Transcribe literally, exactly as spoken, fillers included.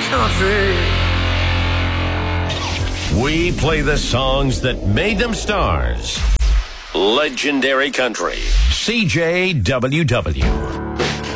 country. We play the songs that made them stars. Legendary Country. C J W W.